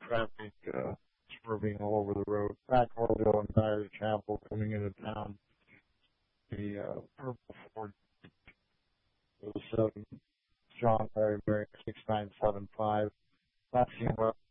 traffic swerving all over the road. Back Orville and Dyer Chapel coming into town. The purple Ford 07 John Mary 6975. Not seeing what